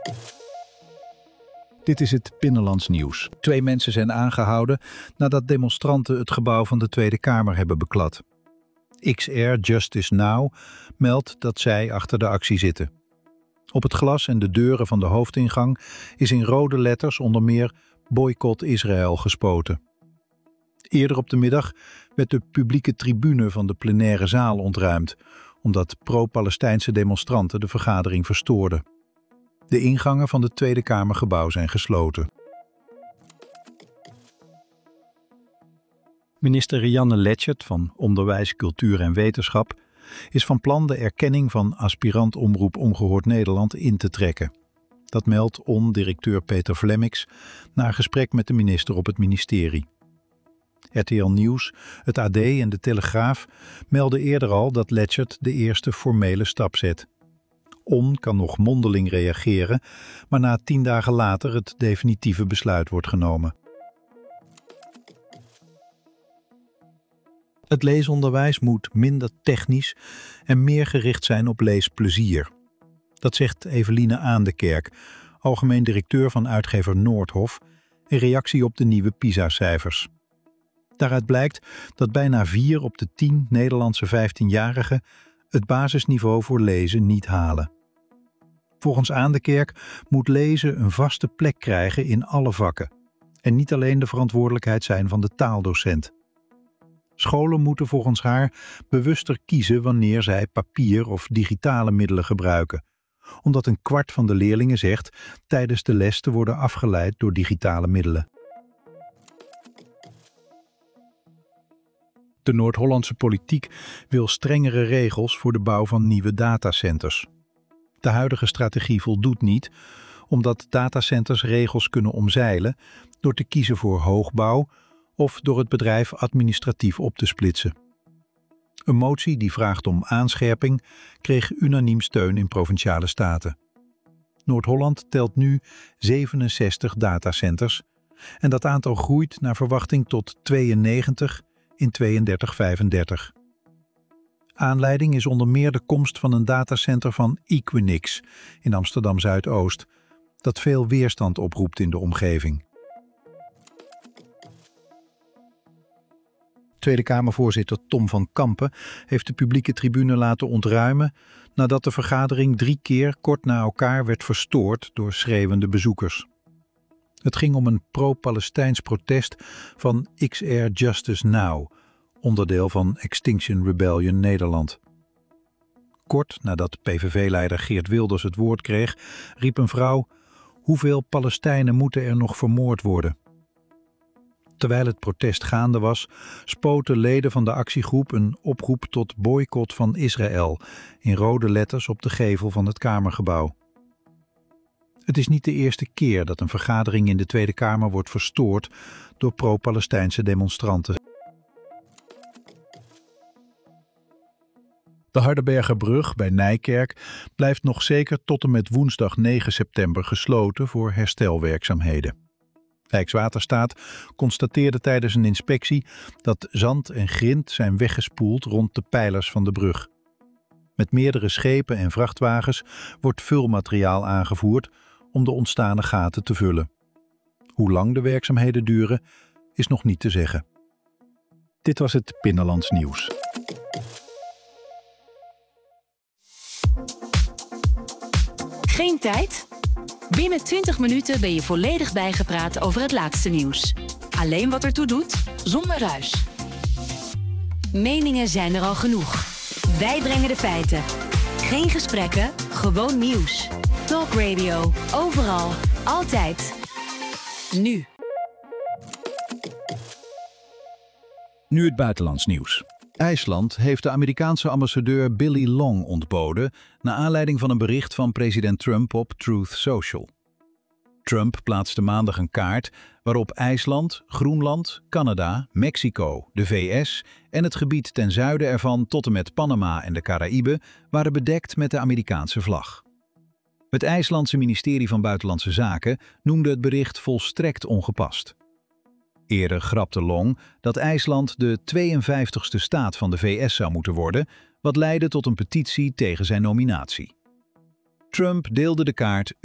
Dit is het Binnenlands nieuws. 2 mensen zijn aangehouden nadat demonstranten het gebouw van de Tweede Kamer hebben beklad. XR Justice Now meldt dat zij achter de actie zitten. Op het glas en de deuren van de hoofdingang is in rode letters onder meer boycott Israël gespoten. Eerder op de middag werd de publieke tribune van de plenaire zaal ontruimd, omdat pro-Palestijnse demonstranten de vergadering verstoorden. De ingangen van het Tweede Kamergebouw zijn gesloten. Minister Rianne Letchert van Onderwijs, Cultuur en Wetenschap is van plan de erkenning van aspirant Omroep Ongehoord Nederland in te trekken. Dat meldt ON-directeur Peter Vlemmix na een gesprek met de minister op het ministerie. RTL Nieuws, het AD en de Telegraaf melden eerder al dat Letchert de eerste formele stap zet. ON kan nog mondeling reageren, maar na 10 dagen later het definitieve besluit wordt genomen. Het leesonderwijs moet minder technisch en meer gericht zijn op leesplezier. Dat zegt Eveline Aandekerk, algemeen directeur van uitgever Noordhof, in reactie op de nieuwe PISA-cijfers. Daaruit blijkt dat bijna 4 op de 10 Nederlandse 15-jarigen het basisniveau voor lezen niet halen. Volgens Aandekerk moet lezen een vaste plek krijgen in alle vakken en niet alleen de verantwoordelijkheid zijn van de taaldocent. Scholen moeten volgens haar bewuster kiezen wanneer zij papier of digitale middelen gebruiken, omdat 1/4 van de leerlingen zegt tijdens de les te worden afgeleid door digitale middelen. De Noord-Hollandse politiek wil strengere regels voor de bouw van nieuwe datacenters. De huidige strategie voldoet niet, omdat datacenters regels kunnen omzeilen door te kiezen voor hoogbouw of door het bedrijf administratief op te splitsen. Een motie die vraagt om aanscherping kreeg unaniem steun in Provinciale Staten. Noord-Holland telt nu 67 datacenters en dat aantal groeit naar verwachting tot 92 in 32-35. Aanleiding is onder meer de komst van een datacenter van Equinix in Amsterdam-Zuidoost, dat veel weerstand oproept in de omgeving. Tweede Kamervoorzitter Tom van Kampen heeft de publieke tribune laten ontruimen nadat de vergadering 3 keer kort na elkaar werd verstoord door schreeuwende bezoekers. Het ging om een pro-Palestijns protest van XR Justice Now, onderdeel van Extinction Rebellion Nederland. Kort nadat PVV-leider Geert Wilders het woord kreeg, riep een vrouw: "Hoeveel Palestijnen moeten er nog vermoord worden?" Terwijl het protest gaande was, spoten leden van de actiegroep een oproep tot boycott van Israël in rode letters op de gevel van het Kamergebouw. Het is niet de eerste keer dat een vergadering in de Tweede Kamer wordt verstoord door pro-Palestijnse demonstranten. De Hardenbergerbrug bij Nijkerk blijft nog zeker tot en met woensdag 9 september gesloten voor herstelwerkzaamheden. Rijkswaterstaat constateerde tijdens een inspectie dat zand en grind zijn weggespoeld rond de pijlers van de brug. Met meerdere schepen en vrachtwagens wordt vulmateriaal aangevoerd om de ontstane gaten te vullen. Hoe lang de werkzaamheden duren, is nog niet te zeggen. Dit was het Binnenlands nieuws. Geen tijd? Binnen 20 minuten ben je volledig bijgepraat over het laatste nieuws. Alleen wat ertoe doet, zonder ruis. Meningen zijn er al genoeg. Wij brengen de feiten. Geen gesprekken, gewoon nieuws. Talk Radio, overal, altijd. Nu. Nu het buitenlands nieuws. IJsland heeft de Amerikaanse ambassadeur Billy Long ontboden naar aanleiding van een bericht van president Trump op Truth Social. Trump plaatste maandag een kaart waarop IJsland, Groenland, Canada, Mexico, de VS en het gebied ten zuiden ervan tot en met Panama en de Caraïben waren bedekt met de Amerikaanse vlag. Het IJslandse ministerie van Buitenlandse Zaken noemde het bericht volstrekt ongepast. Eerder grapte Long dat IJsland de 52e staat van de VS zou moeten worden, wat leidde tot een petitie tegen zijn nominatie. Trump deelde de kaart